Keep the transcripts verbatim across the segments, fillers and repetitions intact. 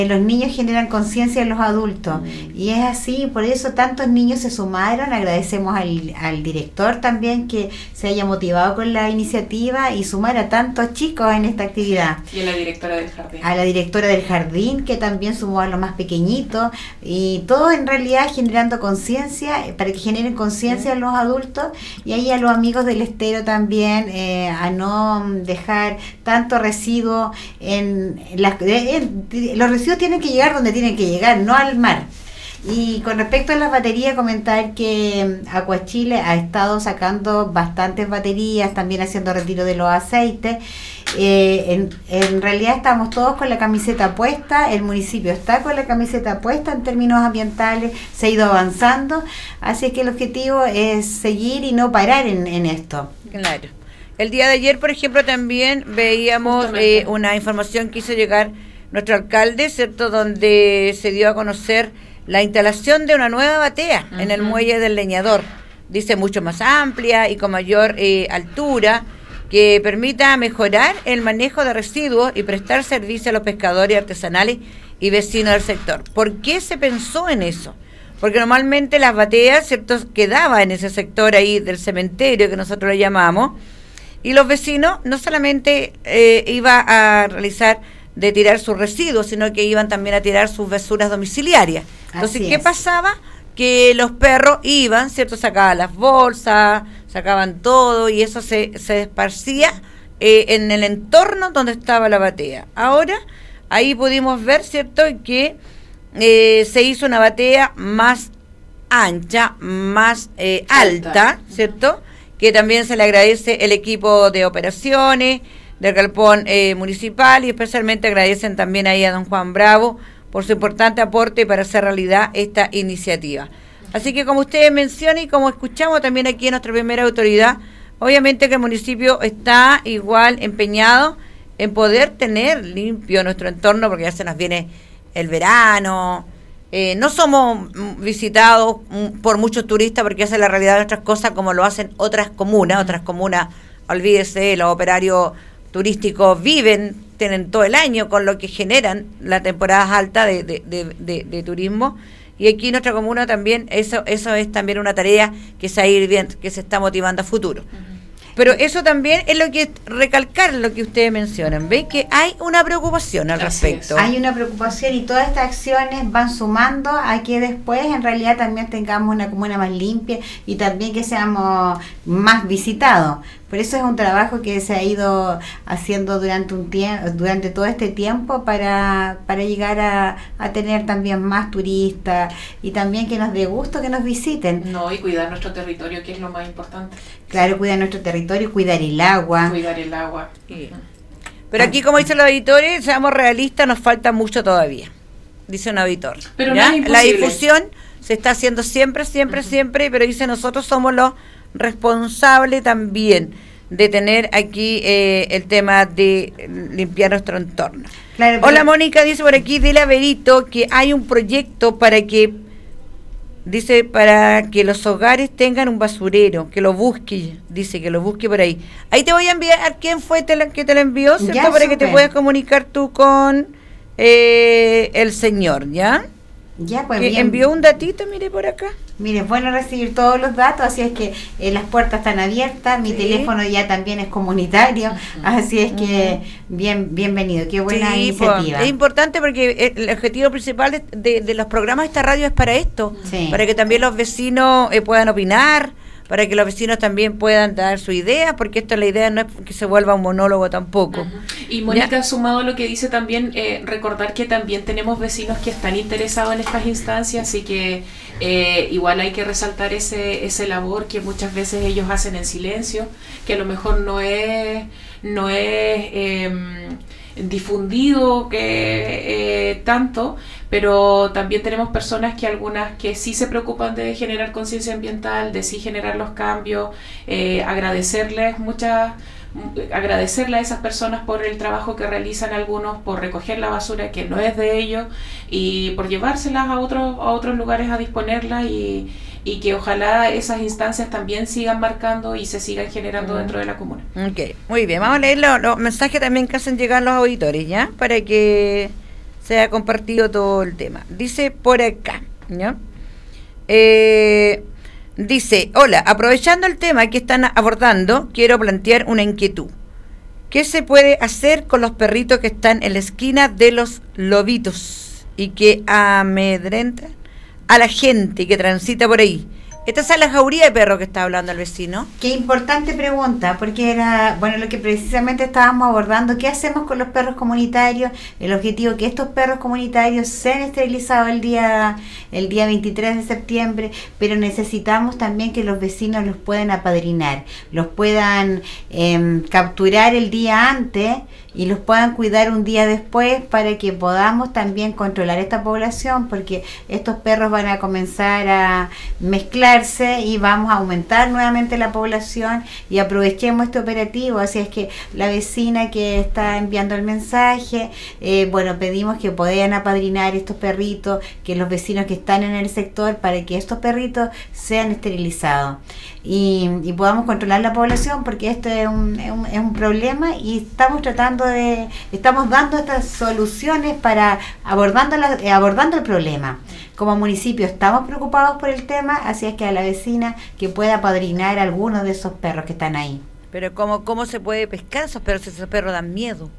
Los niños generan conciencia en los adultos mm. y es así, por eso tantos niños se sumaron. Agradecemos al, al director también que se haya motivado con la iniciativa y sumar a tantos chicos en esta actividad. Y a la directora del jardín. A la directora del jardín que también sumó a los más pequeñitos, y todos en realidad generando conciencia, para que generen conciencia mm. en los adultos, y ahí a los amigos del estero también, eh, a no dejar tanto residuo en las... En, en, los residuos tienen que llegar donde tienen que llegar, no al mar. Y con respecto a las baterías, comentar que Acuachile ha estado sacando bastantes baterías, también haciendo retiro de los aceites. Eh, en, en realidad estamos todos con la camiseta puesta, el municipio está con la camiseta puesta en términos ambientales, se ha ido avanzando, así que el objetivo es seguir y no parar en, en esto. Claro. El día de ayer, por ejemplo, también veíamos eh, una información que hizo llegar nuestro alcalde, ¿cierto?, donde se dio a conocer la instalación de una nueva batea uh-huh. en el muelle del Leñador. Dice mucho más amplia y con mayor eh, altura, que permita mejorar el manejo de residuos y prestar servicio a los pescadores artesanales y vecinos del sector. ¿Por qué se pensó en eso? Porque normalmente las bateas, ¿cierto?, quedaban en ese sector ahí del cementerio que nosotros le llamamos, y los vecinos no solamente eh, iban a realizar de tirar sus residuos, sino que iban también a tirar sus basuras domiciliarias. Entonces, ¿qué pasaba? Que los perros iban, ¿cierto? Sacaban las bolsas, sacaban todo, y eso se, se esparcía eh, en el entorno donde estaba la batea. Ahora, ahí pudimos ver, ¿cierto?, que eh, se hizo una batea más ancha, más eh, alta, ¿cierto?, que también se le agradece el equipo de operaciones del galpón eh, municipal, y especialmente agradecen también ahí a don Juan Bravo por su importante aporte para hacer realidad esta iniciativa. Así que, como ustedes mencionan y como escuchamos también aquí en nuestra primera autoridad, obviamente que el municipio está igual empeñado en poder tener limpio nuestro entorno, porque ya se nos viene el verano, eh, no somos visitados por muchos turistas porque hacen la realidad de nuestras cosas como lo hacen otras comunas, otras comunas, olvídese, los operarios turísticos viven, tienen todo el año con lo que generan las temporadas altas de, de, de, de, de turismo, y aquí en nuestra comuna también eso eso es también una tarea que se, ir bien, que se está motivando a futuro. Uh-huh. Pero eso también es lo que recalcar lo que ustedes mencionan, ¿ven? Que hay una preocupación al Así respecto. Es. Hay una preocupación, y todas estas acciones van sumando a que después en realidad también tengamos una comuna más limpia y también que seamos más visitados. Por eso es un trabajo que se ha ido haciendo durante un tiempo, durante todo este tiempo para, para llegar a, a tener también más turistas y también que nos dé gusto que nos visiten. No, y cuidar nuestro territorio, que es lo más importante. Claro, cuidar nuestro territorio, cuidar el agua. Cuidar el agua. Sí. Pero aquí, como dicen los auditores, seamos realistas, nos falta mucho todavía, dice un auditor. Pero ¿ya? No es la difusión se está haciendo siempre, siempre, uh-huh. siempre, pero dice nosotros somos los responsable también de tener aquí eh, el tema de limpiar nuestro entorno. Claro, pero... Hola, Mónica, dice por aquí, dile a Berito que hay un proyecto para que, dice, para que los hogares tengan un basurero, que lo busque, dice que lo busque por ahí. Ahí te voy a enviar a quién fue te la, que te lo envió, ¿cierto? Ya, para super. Que te puedas comunicar tú con eh, el señor, ¿ya? Ya, pues que bien. Envió un datito, mire por acá. Mire, es bueno recibir todos los datos, así es que eh, las puertas están abiertas, mi sí. teléfono ya también es comunitario, uh-huh. así es que uh-huh. bien bienvenido, qué buena sí, iniciativa. Pues, es importante porque el objetivo principal de, de, de los programas de esta radio es para esto, sí. para que también los vecinos eh, puedan opinar, para que los vecinos también puedan dar su idea, porque esto la idea no es que se vuelva un monólogo tampoco. Uh-huh. Y Mónica, ¿ya? Sumado a lo que dice también, eh, recordar que también tenemos vecinos que están interesados en estas instancias, así que eh, igual hay que resaltar ese ese labor que muchas veces ellos hacen en silencio, que a lo mejor no es, no es eh, difundido que eh, tanto, pero también tenemos personas que algunas que sí se preocupan de generar conciencia ambiental, de sí generar los cambios, eh, agradecerles muchas agradecerle a esas personas por el trabajo que realizan algunos, por recoger la basura que no es de ellos y por llevárselas a otros a otros lugares a disponerla, y, y que ojalá esas instancias también sigan marcando y se sigan generando uh-huh. dentro de la comuna. Ok, muy bien, vamos a leer los, los mensajes también que hacen llegar los auditores, ¿ya? Para que se ha compartido todo el tema. Dice por acá, ¿no? Eh, dice, hola, aprovechando el tema que están abordando, quiero plantear una inquietud. ¿Qué se puede hacer con los perritos que están en la esquina de los lobitos y que amedrentan a la gente que transita por ahí? Esta es la jauría de perros que está hablando el vecino. Qué importante pregunta, porque era, bueno, lo que precisamente estábamos abordando, ¿qué hacemos con los perros comunitarios? El objetivo es que estos perros comunitarios sean esterilizados el día, el día veintitrés de septiembre, pero necesitamos también que los vecinos los puedan apadrinar, los puedan eh, capturar el día antes y los puedan cuidar un día después para que podamos también controlar esta población, porque estos perros van a comenzar a mezclarse y vamos a aumentar nuevamente la población, y aprovechemos este operativo. Así es que la vecina que está enviando el mensaje, eh, bueno, pedimos que puedan apadrinar estos perritos, que los vecinos que están en el sector, para que estos perritos sean esterilizados y, y podamos controlar la población, porque esto es un, es un, es un problema, y estamos tratando de, estamos dando estas soluciones para abordando, la, eh, abordando el problema. Como municipio estamos preocupados por el tema, así es que a la vecina que pueda apadrinar a algunos de esos perros que están ahí. Pero ¿cómo, cómo se puede pescar esos perros si esos perros dan miedo?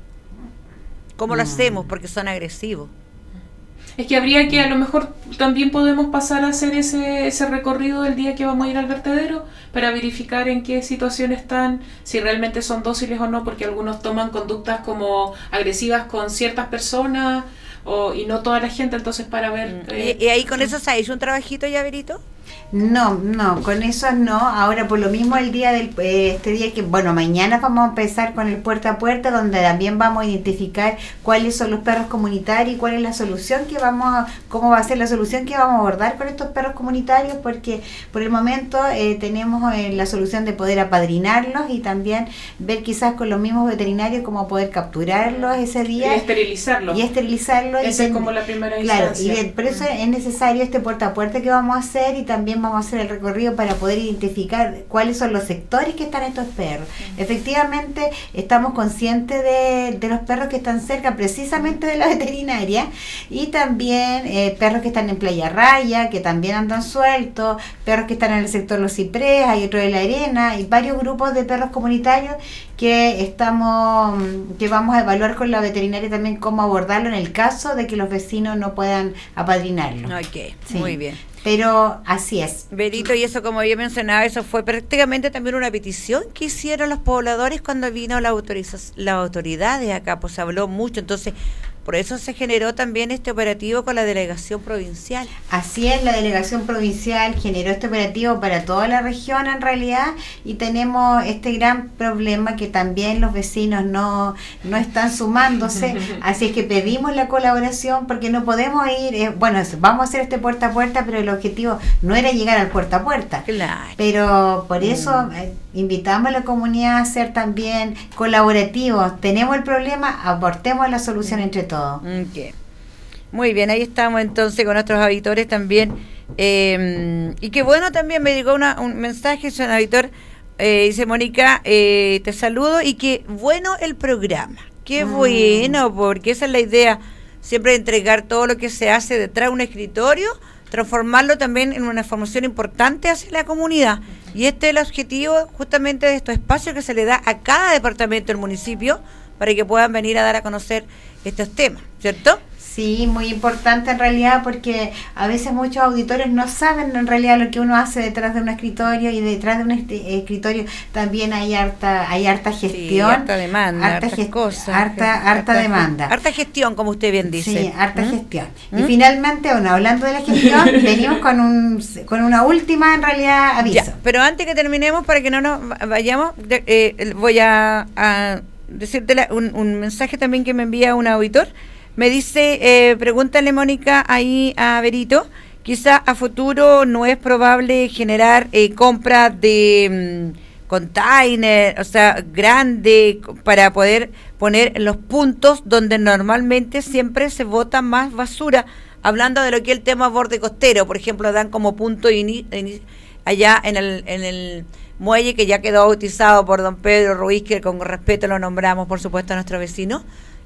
¿Cómo lo hacemos? Porque son agresivos. Es que habría que, a lo mejor también podemos pasar a hacer ese, ese recorrido del día que vamos a ir al vertedero para verificar en qué situación están, si realmente son dóciles o no, porque algunos toman conductas como agresivas con ciertas personas o, y no toda la gente, entonces para ver... Eh, ¿Y, y ahí con eso se ha hecho un trabajito ya, Verito? No, no, con eso no. Ahora por lo mismo el día del eh, este día que, bueno, mañana vamos a empezar con el puerta a puerta, donde también vamos a identificar cuáles son los perros comunitarios y cuál es la solución que vamos a, cómo va a ser la solución que vamos a abordar con estos perros comunitarios, porque por el momento eh, tenemos eh, la solución de poder apadrinarlos y también ver quizás con los mismos veterinarios cómo poder capturarlos ese día y esterilizarlos. Y esterilizarlos. Esa y es como la primera claro, instancia. Y de, por eso es necesario este puerta a puerta que vamos a hacer, y también vamos a hacer el recorrido para poder identificar cuáles son los sectores que están estos perros. Uh-huh. Efectivamente, estamos conscientes de, de los perros que están cerca precisamente de la veterinaria, y también eh, perros que están en Playa Raya, que también andan sueltos, perros que están en el sector Los Ciprés, hay otro de La Arena, y varios grupos de perros comunitarios que estamos que vamos a evaluar con la veterinaria también cómo abordarlo en el caso de que los vecinos no puedan apadrinarlo. Ok, sí. Muy bien. Pero así es. Verito, y eso, como yo mencionaba, eso fue prácticamente también una petición que hicieron los pobladores cuando vino la autorización, las autoridades acá, pues se habló mucho, entonces por eso se generó también este operativo con la delegación provincial. Así es, la delegación provincial generó este operativo para toda la región en realidad, y tenemos este gran problema que también los vecinos no, no están sumándose, así es que pedimos la colaboración, porque no podemos ir, eh, bueno, vamos a hacer este puerta a puerta, pero el objetivo no era llegar al puerta a puerta. Claro. Pero por eso mm. eh, invitamos a la comunidad a ser también colaborativos. Tenemos el problema, aportemos la solución mm. entre todos. Okay. Muy bien, ahí estamos entonces con nuestros auditores también. Eh, y qué bueno, también me llegó una, un mensaje, es un auditor, eh, dice Mónica, eh, te saludo y qué bueno el programa. Qué mm. bueno, porque esa es la idea, siempre entregar todo lo que se hace detrás de un escritorio, transformarlo también en una formación importante hacia la comunidad. Y este es el objetivo justamente de estos espacios que se le da a cada departamento del municipio para que puedan venir a dar a conocer estos temas, ¿cierto? Sí, muy importante en realidad, porque a veces muchos auditores no saben en realidad lo que uno hace detrás de un escritorio, y detrás de un escritorio también hay harta hay harta gestión, sí, harta demanda, harta hartas gest- cosas, harta, harta, harta demanda. Harta gestión, como usted bien dice. Sí, harta ¿Mm? gestión. ¿Mm? Y finalmente, bueno, hablando de la gestión, venimos con un con una última en realidad aviso. Ya, pero antes que terminemos, para que no nos vayamos, eh, voy a, a decirte la, un, un mensaje también que me envía un auditor. Me dice, eh, pregúntale, Mónica, ahí a Verito, quizá a futuro no es probable generar eh, compras de mm, container, o sea, grande, para poder poner en los puntos donde normalmente siempre se bota más basura, hablando de lo que es el tema borde costero, por ejemplo, dan como punto ini, ini, allá en el, en el muelle que ya quedó bautizado por don Pedro Ruiz, que con respeto lo nombramos, por supuesto, a nuestro vecino.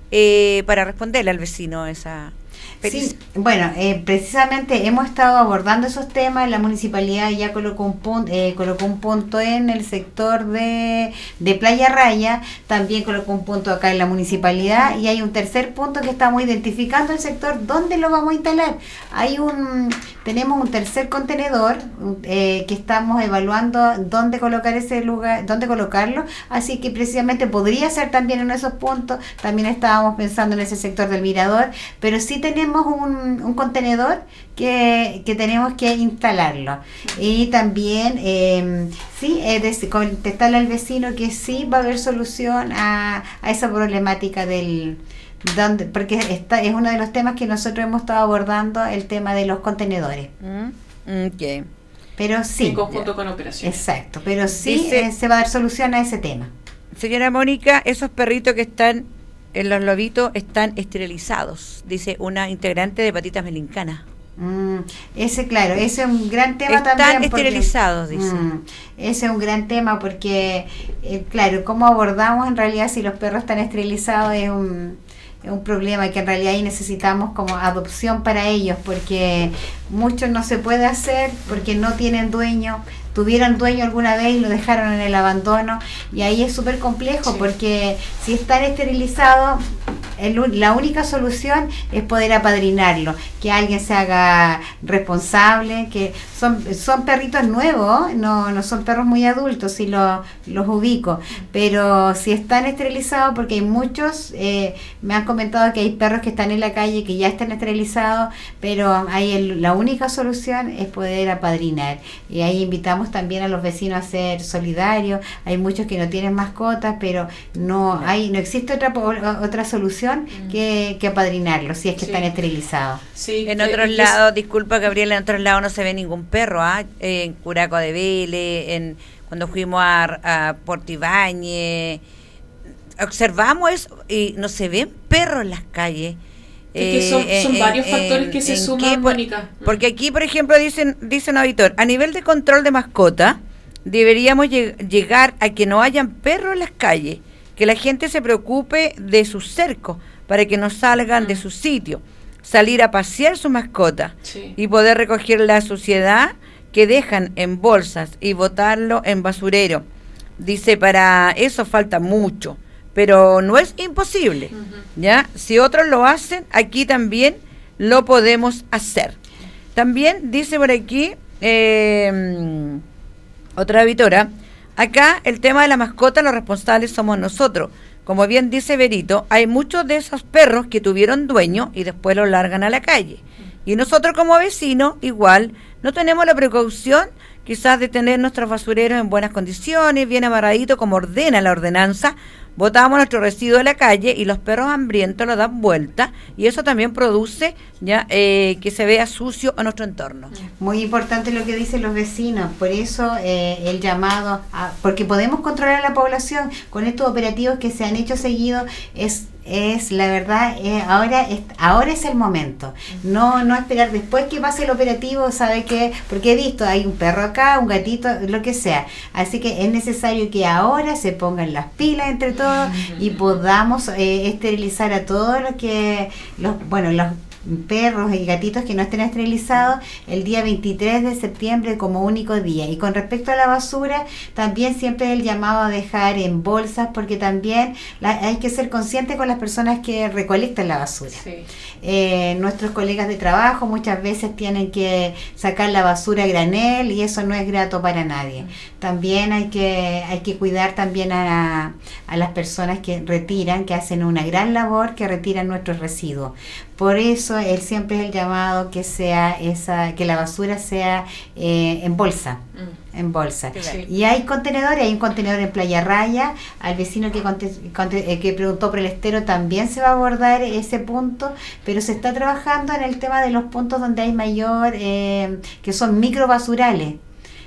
eh, para responderle al vecino esa petición. Sí, bueno, eh, precisamente hemos estado abordando esos temas. La municipalidad ya colocó un punto, eh, colocó un punto en el sector de, de Playa Raya, también colocó un punto acá en la municipalidad, y hay un tercer punto que estamos identificando el sector donde lo vamos a instalar. Hay un, tenemos un tercer contenedor eh, que estamos evaluando dónde colocar ese lugar, dónde colocarlo, así que precisamente podría ser también en esos puntos. También estábamos pensando en ese sector del Mirador, pero sí tenemos un, un contenedor que, que tenemos que instalarlo. Y también eh, sí, es contestarle al vecino que sí va a haber solución a, a esa problemática del donde, porque esta es uno de los temas que nosotros hemos estado abordando, el tema de los contenedores. Mm, okay. Pero sí, en conjunto con operaciones. Exacto, pero sí Dice, eh, se va a dar solución a ese tema. Señora Mónica, esos perritos que están en los lobitos están esterilizados, dice una integrante de Patitas Melincanas. Mm, ese, claro, ese es un gran tema están también. Están esterilizados, dice. Mm, ese es un gran tema porque, eh, claro, cómo abordamos en realidad si los perros están esterilizados es un, es un problema que en realidad ahí necesitamos como adopción para ellos, porque mucho no se puede hacer porque no tienen dueño. Tuvieron dueño alguna vez y lo dejaron en el abandono, y ahí es súper complejo, sí. Porque si están esterilizados, el, la única solución es poder apadrinarlo, que alguien se haga responsable, que son son perritos nuevos, no no son perros muy adultos, si lo, los ubico, pero si están esterilizados, porque hay muchos, eh, me han comentado que hay perros que están en la calle que ya están esterilizados, pero ahí el, la única solución es poder apadrinar, y ahí invitamos también a los vecinos a ser solidarios. Hay muchos que no tienen mascotas, pero no hay no existe otra otra solución mm. que, que apadrinarlos si es que sí. están esterilizados. Sí, en otros lados, disculpa Gabriela, en otros lados no se ve ningún perro, ¿ah? ¿eh? En Curaco de Vélez, en cuando fuimos a, a Portibáñez, observamos eso y no se ven perros en las calles. Es que son, son eh, varios eh, factores que se suman, Mónica. Porque aquí, por ejemplo, dicen dice un auditor, a nivel de control de mascota, deberíamos lleg- llegar a que no hayan perros en las calles, que la gente se preocupe de sus cercos para que no salgan mm. de su sitio, salir a pasear su mascota sí. y poder recoger la suciedad que dejan en bolsas y botarlo en basurero. Dice, para eso falta mucho. Pero no es imposible, uh-huh. ¿ya? Si otros lo hacen, aquí también lo podemos hacer. También dice por aquí, eh, otra auditora, acá el tema de la mascota, los responsables somos nosotros. Como bien dice Berito, hay muchos de esos perros que tuvieron dueño y después los largan a la calle. Uh-huh. Y nosotros como vecinos, igual, no tenemos la precaución quizás de tener nuestros basureros en buenas condiciones, bien amarraditos como ordena la ordenanza. Botamos nuestro residuo de la calle y los perros hambrientos lo dan vuelta, y eso también produce ya eh, que se vea sucio a nuestro entorno. Muy importante lo que dicen los vecinos, por eso eh, el llamado, a, porque podemos controlar a la población con estos operativos que se han hecho seguidos, es es la verdad, eh, ahora es, ahora es el momento, no no esperar después que pase el operativo, sabe que, porque he visto, hay un perro acá, un gatito, lo que sea, así que es necesario que ahora se pongan las pilas entre todos y podamos eh, esterilizar a todos los que, los bueno, los perros y gatitos que no estén esterilizados el día veintitrés de septiembre como único día. Y con respecto a la basura, también siempre el llamado a dejar en bolsas, porque también la, hay que ser consciente con las personas que recolectan la basura. Sí. Eh, nuestros colegas de trabajo muchas veces tienen que sacar la basura a granel y eso no es grato para nadie. También hay que hay que cuidar también a, a las personas que retiran, que hacen una gran labor, que retiran nuestros residuos. Por eso él siempre es el llamado que sea esa, que la basura sea eh, en bolsa, mm. en bolsa. Sí. Y hay contenedores, hay un contenedor en Playa Raya. Al vecino que conte, conte, eh, que preguntó por el estero también se va a abordar ese punto, pero se está trabajando en el tema de los puntos donde hay mayor, eh, que son microbasurales.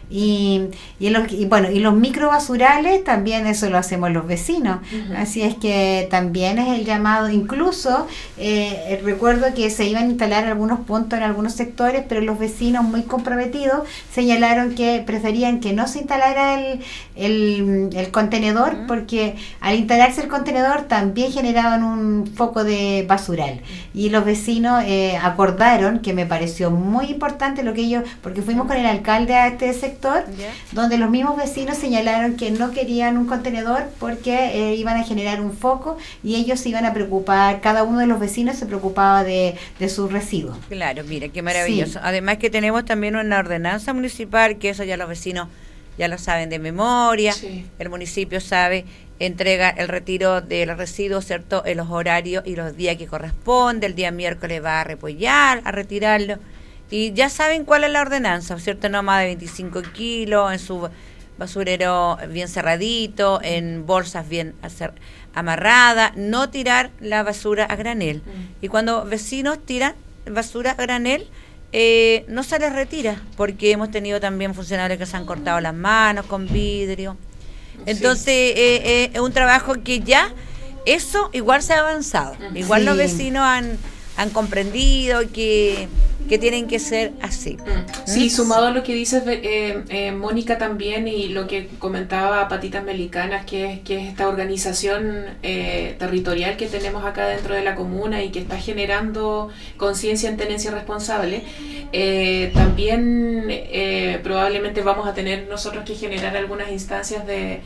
Y, y, en los, y bueno, y los microbasurales también eso lo hacemos los vecinos. Uh-huh. Así es que también es el llamado, incluso eh, recuerdo que se iban a instalar algunos puntos en algunos sectores, pero los vecinos muy comprometidos señalaron que preferían que no se instalara el, el, el contenedor, uh-huh. porque al instalarse el contenedor también generaban un foco de basural. Y los vecinos eh, acordaron, que me pareció muy importante lo que ellos, porque fuimos con el alcalde a este sector, yeah. donde los mismos vecinos señalaron que no querían un contenedor porque eh, iban a generar un foco y ellos se iban a preocupar, cada uno de los vecinos se preocupaba de, de sus residuos. Claro, mira, qué maravilloso. Sí. Además que tenemos también una ordenanza municipal, que eso ya los vecinos ya lo saben de memoria, sí. el municipio sabe, entrega el retiro de los residuos, ¿cierto?, en los horarios y los días que corresponde. El día miércoles va a repollar, a retirarlo. Y ya saben cuál es la ordenanza, ¿cierto? No más de veinticinco kilos, en su basurero bien cerradito, en bolsas bien hacer, amarradas, no tirar la basura a granel. Mm. Y cuando vecinos tiran basura a granel, eh, no se les retira, porque hemos tenido también funcionarios que se han cortado las manos con vidrio. Entonces, sí. eh, eh, es un trabajo que ya, eso igual se ha avanzado. Igual sí. los vecinos han, han comprendido que... que tienen que ser así. Sí, ¿Mm? Sumado a lo que dices, eh, eh, Mónica, también, y lo que comentaba Patitas Melicanas, que es, que es esta organización eh, territorial que tenemos acá dentro de la comuna y que está generando conciencia en tenencia responsable, eh, también eh, probablemente vamos a tener nosotros que generar algunas instancias de,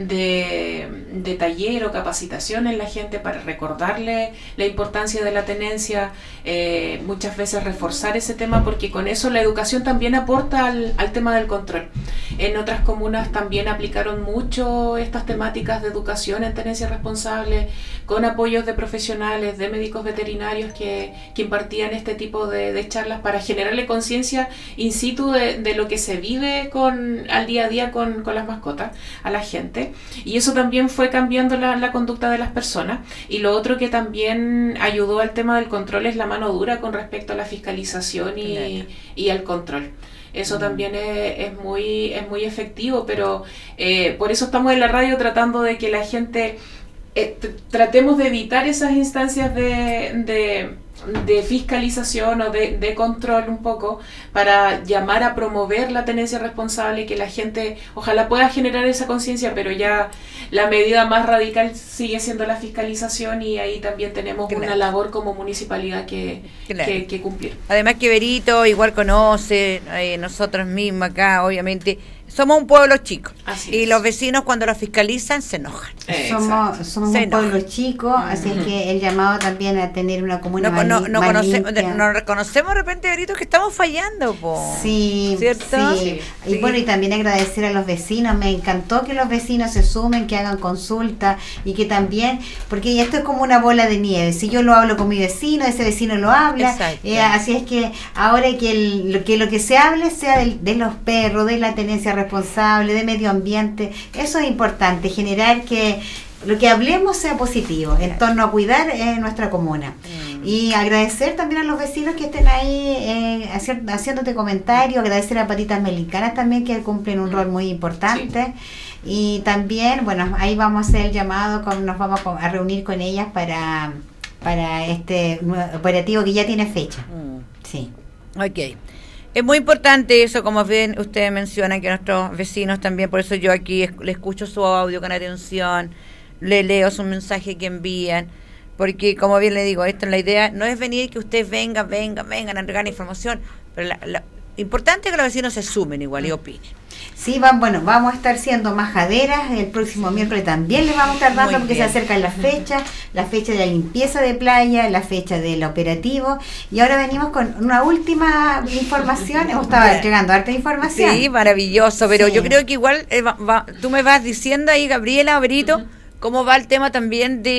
de, de taller o capacitación en la gente para recordarle la importancia de la tenencia, eh, muchas veces reforzar ese tema, porque con eso la educación también aporta al, al tema del control. En otras comunas también aplicaron mucho estas temáticas de educación en tenencia responsable, con apoyos de profesionales, de médicos veterinarios que, que impartían este tipo de, de charlas para generarle conciencia in situ de, de lo que se vive con, al día a día con, con las mascotas, a la gente. Y eso también fue cambiando la, la conducta de las personas. Y lo otro que también ayudó al tema del control es la mano dura con respecto a la fiscalización y, y al control. Eso también es, es muy es muy efectivo, pero eh, por eso estamos en la radio tratando de que la gente eh, tratemos de evitar esas instancias de, de, de fiscalización o de, de control un poco, para llamar a promover la tenencia responsable y que la gente ojalá pueda generar esa conciencia, pero ya la medida más radical sigue siendo la fiscalización, y ahí también tenemos claro. una labor como municipalidad que, claro. que, que cumplir. Además que Berito igual conoce, eh, nosotros mismos acá obviamente somos un pueblo chico. Así y es. Los vecinos cuando los fiscalizan se enojan. Eh, somos somos un enojan. pueblo chico, uh-huh. así es que el llamado también a tener una comuna no, no, más, no, más conocemos, no reconocemos de repente, Berito, que estamos fallando, po. Sí, ¿cierto? Sí. Sí. Y sí. bueno, y también agradecer a los vecinos. Me encantó que los vecinos se sumen, que hagan consulta, y que también, porque esto es como una bola de nieve. Si yo lo hablo con mi vecino, ese vecino lo habla. Eh, así es que ahora que, el, lo, que lo que se hable sea de, de los perros, de la tenencia responsable, de medio ambiente. Eso es importante, generar que lo que hablemos sea positivo en torno a cuidar eh, nuestra comuna. Mm. Y agradecer también a los vecinos que estén ahí eh, haci- haciéndote comentarios, agradecer a Patitas Melicanas también, que cumplen un mm. rol muy importante. Sí. Y también, bueno, ahí vamos a hacer el llamado, con, nos vamos a reunir con ellas para, para este nuevo operativo que ya tiene fecha. Mm. Sí. Ok. Es muy importante eso, como bien ustedes mencionan, que nuestros vecinos también, por eso yo aquí es, le escucho su audio con atención, le leo su mensaje que envían, porque como bien le digo, esto la idea no es venir que ustedes vengan, vengan, vengan a entregar información, pero la, la, importante es que los vecinos se sumen igual y opinen. Sí, van, bueno, vamos a estar siendo majaderas, el próximo miércoles también les vamos a estar dando, muy porque bien. Se acercan las fechas, la fecha de la limpieza de playa, la fecha del operativo, y ahora venimos con una última información. Hemos estado entregando harta información. Sí, maravilloso, pero sí. yo creo que igual eh, va, va, tú me vas diciendo ahí, Gabriela, Berito, uh-huh. cómo va el tema también de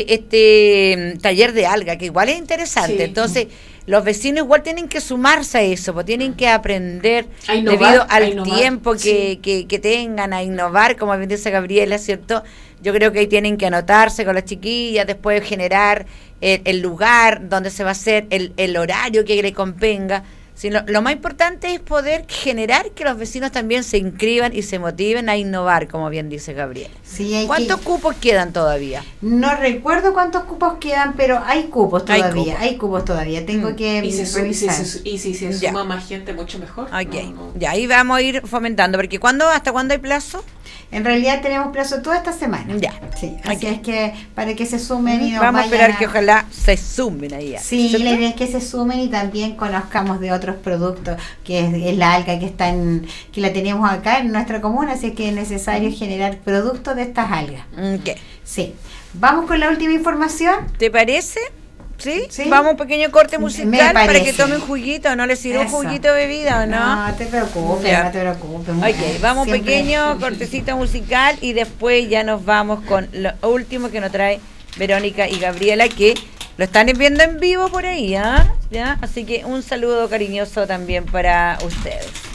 este taller de alga, que igual es interesante. Sí. Entonces, los vecinos igual tienen que sumarse a eso, pues tienen que aprender a innovar, debido al innovar, tiempo que, sí. que, que tengan, a innovar, como bien dice Gabriela, ¿cierto? Yo creo que ahí tienen que anotarse con las chiquillas, después generar el, el lugar donde se va a hacer, el, el horario que le convenga, Sí, lo, lo más importante es poder generar que los vecinos también se inscriban y se motiven a innovar, como bien dice Gabriela. Sí, hay ¿Cuántos que... cupos quedan todavía? No recuerdo cuántos cupos quedan, pero hay cupos Hay todavía, cupos. hay cupos todavía. Tengo Mm. que Y, se su- y si revisar. se, y si se Ya. suma más gente, mucho mejor. Ok, No, no. ya ahí vamos a ir fomentando, porque ¿cuándo, hasta cuándo hay plazo? En realidad tenemos plazo toda esta semana. Ya. Sí, así Ok. es que para que se sumen y nos Vamos a vayan esperar que ojalá se sumen ahí. Sí, ¿cierto? la idea es que se sumen y también conozcamos de otros productos, que es, es la alga que está en, que la tenemos acá en nuestra comuna, así que es necesario generar productos de estas algas. Ok. Sí. Vamos con la última información. ¿Te parece? ¿Sí? Sí. Vamos a un pequeño corte Me musical para parece. que tomen juguito, ¿no les sirve un Eso. juguito de bebida o no? No te preocupes, Ya. no te preocupes. Ok, vamos Siempre- pequeño cortecito musical y después ya nos vamos con lo último que nos trae Verónica y Gabriela, que lo están viendo en vivo por ahí, ¿ah? ¿Ya? Así que un saludo cariñoso también para ustedes.